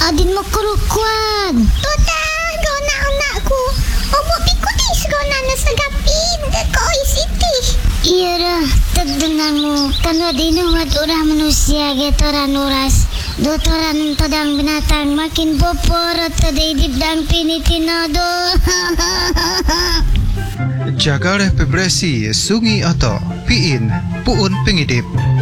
Adin mo kurukuan. Tutang, kau nak anakku. Obok pikulis kau nak nasagapin. Kau isiti. Iya dah, terdengar mo. Kano dinumat orang manusia getoran oras. Dotoran tadang binatang makin popor tadidip dang pinitinado. Jagar Pebresi Sungi Ato Piin Puun Pengidip